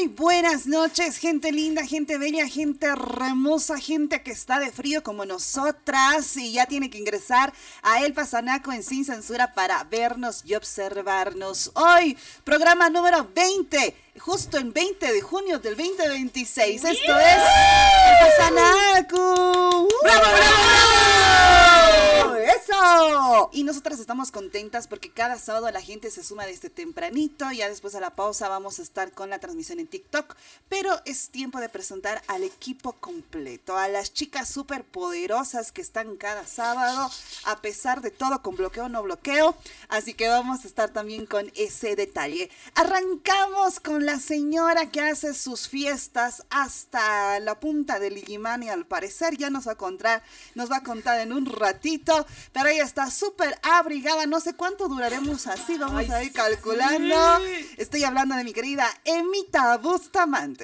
buenas noches, gente linda, gente bella, gente hermosa, gente que está de frío como nosotras y ya tiene que ingresar a El Pasanaco en Sin Censura para vernos y observarnos. Hoy, programa número 20, justo el 20 de junio del 2026. Esto es El Pasanaco. ¡Bravo, bravo! ¡Eso! Y nosotras estamos contentas porque cada sábado la gente se suma desde tempranito. Ya después de la pausa vamos a estar con la transmisión en TikTok. Pero es tiempo de presentar al equipo completo, a las chicas súper poderosas que están cada sábado, a pesar de todo, con bloqueo o no bloqueo. Así que vamos a estar también con ese detalle. Arrancamos con la señora que hace sus fiestas hasta la punta del Illimani, al parecer. Ya nos va a contar en un ratito. Pero ella está súper abrigada, no sé cuánto duraremos así, vamos a ir calculando. Sí. Estoy hablando de mi querida Emita Bustamante.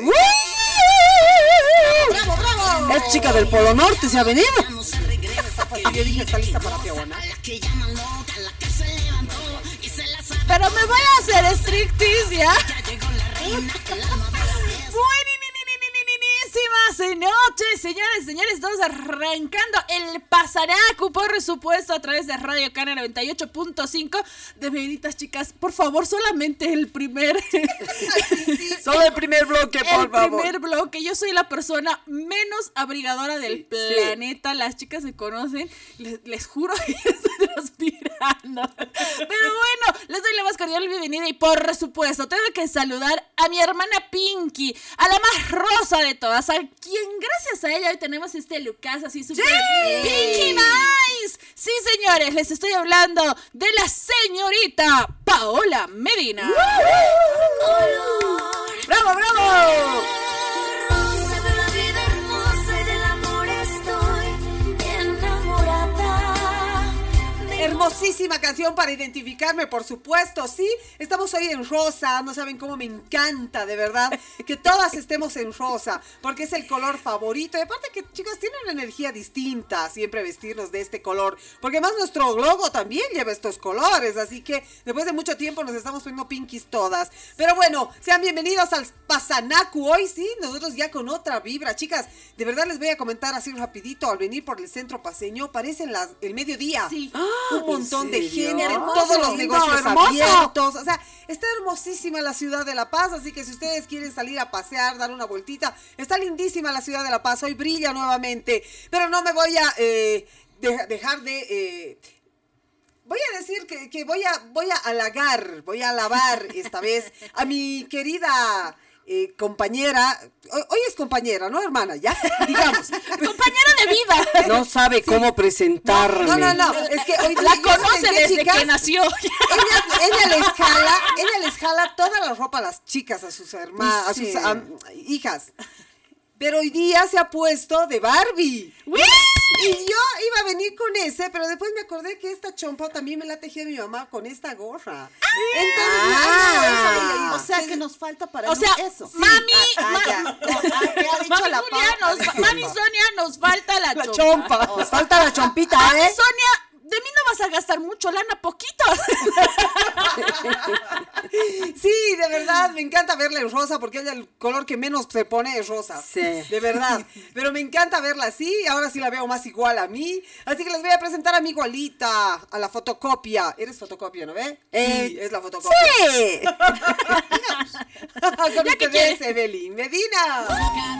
¡Bravo, bravo! Es chica del Polo Norte, se ha venido. Yo dije, está lista para Tijuana. Pero me voy a hacer striptease, ¿ya? Buenísimas noches, señores, estamos arrancando el Pasanaco, por supuesto, a través de Radio Cana 98.5. De veritas, chicas, por favor, solamente el primer solo el primer bloque, por favor. El primer bloque. Yo soy la persona menos abrigadora del planeta. Las chicas se conocen, les juro que estoy transpirando. Pero bueno, les doy la más cordial bienvenida y por supuesto, tengo que saludar a mi hermana Pinky, a la más rosa de todas, a quien gracias a ella hoy tenemos este Lucas así súper Pinky Nice. Sí, señores, les estoy hablando de la señorita Paola Medina. ¡Bravo, bravo! Hermosísima canción para identificarme, por supuesto, sí, estamos hoy en rosa, no saben cómo me encanta, de verdad, que todas estemos en rosa, porque es el color favorito, y aparte que, chicos, tiene una energía distinta siempre vestirnos de este color, porque además nuestro logo también lleva estos colores, así que después de mucho tiempo nos estamos poniendo pinkies todas, pero bueno, sean bienvenidos al Pasanaco, hoy sí, nosotros ya con otra vibra, chicas, de verdad les voy a comentar así rapidito, al venir por el centro paseño, parecen el mediodía, sí. Un montón de gente, Hermoso, todos los negocios hermoso. abiertos, o sea, está hermosísima la ciudad de La Paz, así que si ustedes quieren salir a pasear, dar una vueltita, está lindísima la ciudad de La Paz, hoy brilla nuevamente, pero no me voy a dejar de... voy a decir que voy a alabar esta vez a mi querida... compañera, hoy es compañera, ¿no, hermana? Ya, digamos. Compañera de vida. No sabe cómo presentarme. No, es que hoy la conoce desde que nació. Ella les jala toda la ropa a las chicas, a sus hermanas, a sus hijas. Pero hoy día se ha puesto de Barbie. ¡Uy! Y yo iba a venir con ese, pero después me acordé que esta chompa también me la tejió mi mamá con esta gorra. Entonces, o sea que nos falta para eso. Sí. Mami, Mami Sonia, nos falta la chompa. Nos falta la chompita, Mami Sonia, de mí no vas a gastar mucho lana, poquito. Sí, de verdad, me encanta verla en rosa porque ella el color que menos se pone es rosa. Sí. De verdad. Pero me encanta verla así, ahora sí la veo más igual a mí. Así que les voy a presentar a mi igualita, a la fotocopia. Eres fotocopia, ¿no ve? Sí, es la fotocopia. Sí. Con ustedes, Evelyn Medina.